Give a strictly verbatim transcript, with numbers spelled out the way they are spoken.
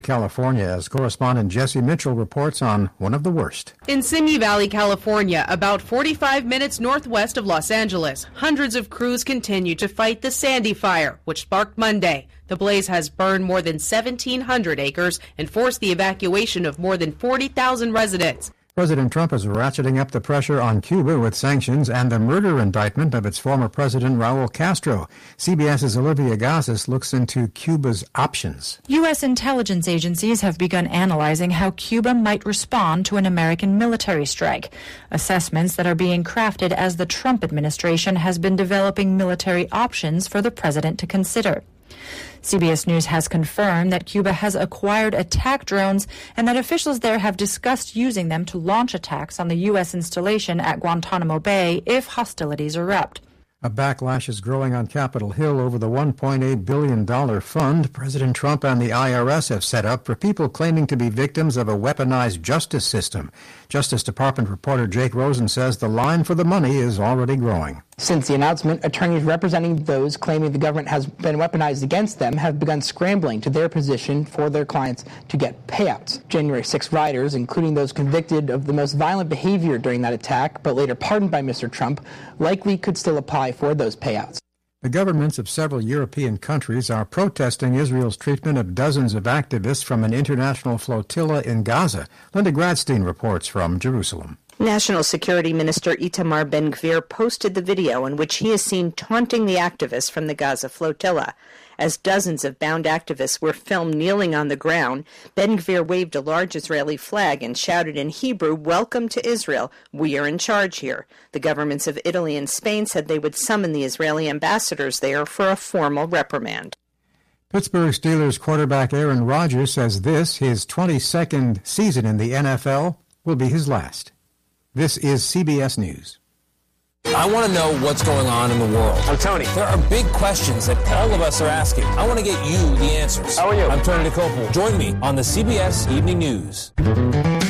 California, as correspondent Jesse Mitchell reports on one of the worst. In Simi Valley, California, about forty-five minutes northwest of Los Angeles, hundreds of crews continue to fight the Sandy Fire, which sparked Monday. The blaze has burned more than seventeen hundred acres and forced the evacuation of more than forty thousand residents. President Trump is ratcheting up the pressure on Cuba with sanctions and the murder indictment of its former president, Raul Castro. CBS's Olivia Gazis looks into Cuba's options. U S intelligence agencies have begun analyzing how Cuba might respond to an American military strike, assessments that are being crafted as the Trump administration has been developing military options for the president to consider. C B S News has confirmed that Cuba has acquired attack drones and that officials there have discussed using them to launch attacks on the U S installation at Guantanamo Bay if hostilities erupt. A backlash is growing on Capitol Hill over the one point eight billion dollars fund President Trump and the I R S have set up for people claiming to be victims of a weaponized justice system. Justice Department reporter Jake Rosen says the line for the money is already growing. Since the announcement, attorneys representing those claiming the government has been weaponized against them have begun scrambling to their position for their clients to get payouts. January sixth rioters, including those convicted of the most violent behavior during that attack, but later pardoned by Mister Trump, likely could still apply for those payouts. The governments of several European countries are protesting Israel's treatment of dozens of activists from an international flotilla in Gaza. Linda Gradstein reports from Jerusalem. National Security Minister Itamar Ben-Gvir posted the video in which he is seen taunting the activists from the Gaza flotilla. As dozens of bound activists were filmed kneeling on the ground, Ben-Gvir waved a large Israeli flag and shouted in Hebrew, "Welcome to Israel. We are in charge here." The governments of Italy and Spain said they would summon the Israeli ambassadors there for a formal reprimand. Pittsburgh Steelers quarterback Aaron Rodgers says this, his twenty-second season in the N F L, will be his last. This is C B S News. I want to know what's going on in the world. I'm Tony. There are big questions that all of us are asking. I want to get you the answers. How are you? I'm Tony DeCopel. Join me on the C B S Evening News.